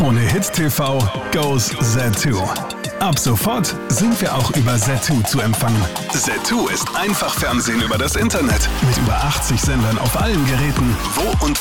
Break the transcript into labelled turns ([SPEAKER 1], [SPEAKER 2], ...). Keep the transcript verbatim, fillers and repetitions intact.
[SPEAKER 1] Krone Hit T V goes Z two. Ab sofort sind wir auch über Z two zu empfangen. Z two ist einfach Fernsehen über das Internet. Mit über achtzig Sendern auf allen Geräten, wo und